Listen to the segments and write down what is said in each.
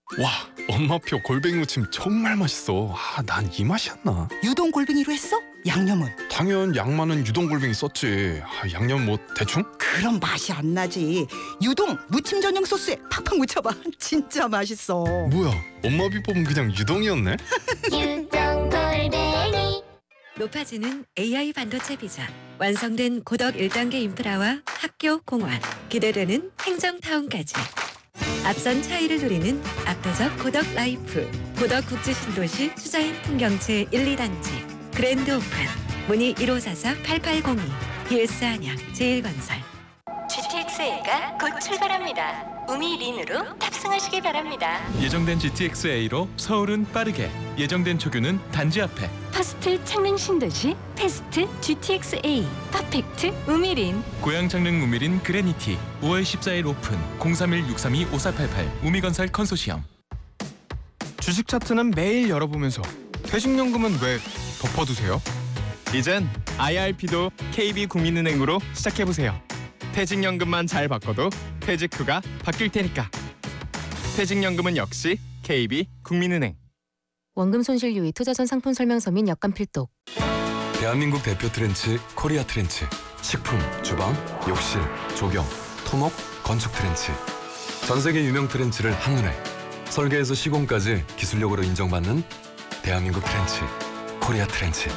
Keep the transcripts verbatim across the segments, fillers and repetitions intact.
와, 엄마표 골뱅이 무침 정말 맛있어. 아, 난 이 맛이었나? 유동 골뱅이로 했어? 양념은? 당연 양 많은 유동 골뱅이 썼지. 아, 양념 뭐 대충? 그럼 맛이 안 나지. 유동 무침 전용 소스에 팍팍 묻혀봐. 진짜 맛있어. 뭐야, 엄마 비법은 그냥 유동이었네? 유동 골뱅이. 높아지는 에이아이 반도체 비전, 완성된 고덕 일 단계 인프라와 학교, 공원, 기대되는 행정타운까지. 앞선 차이를 누리는 압도적 고덕 라이프, 고덕 국제신도시 수자인 풍경채 일, 이 단지 그랜드 오픈. 문의 일오사사 팔팔공이. 이에스 한양 제일건설. 지티엑스에이가 곧 출발합니다. 우미린으로 탑승하시기 바랍니다. 예정된 지티엑스에이로 서울은 빠르게, 예정된 초규는 단지 앞에. 퍼스트 창릉 신도시 패스트 지티엑스에이 퍼펙트 우미린. 고양 창릉 우미린 그레니티 오월 십사일 오픈. 공삼일 육삼이 오사팔팔 우미건설 컨소시엄. 주식 차트는 매일 열어보면서 퇴직연금은 왜 덮어두세요? 이젠 아이알피도 케이비국민은행으로 시작해보세요. 퇴직연금만 잘 바꿔도 퇴직 후가 바뀔 테니까. 퇴직연금은 역시 케이비국민은행. 원금 손실 유의 투자전 상품 설명서 및 약관 필독. 대한민국 대표 트렌치 코리아 트렌치. 식품, 주방, 욕실, 조경, 토목, 건축 트렌치. 전 세계 유명 트렌치를 한눈에. 설계에서 시공까지 기술력으로 인정받는 대한민국 트렌치 코리아 트렌치.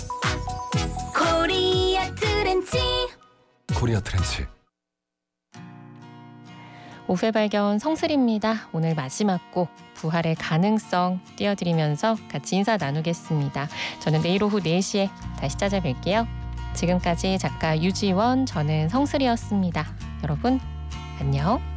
코리아 트렌치. 코리아 트렌치. 오후의 발견 성슬입니다. 오늘 마지막 곡 부활의 가능성 띄워드리면서 같이 인사 나누겠습니다. 저는 내일 오후 네 시에 다시 찾아뵐게요. 지금까지 작가 유지원, 저는 성슬이었습니다. 여러분 안녕.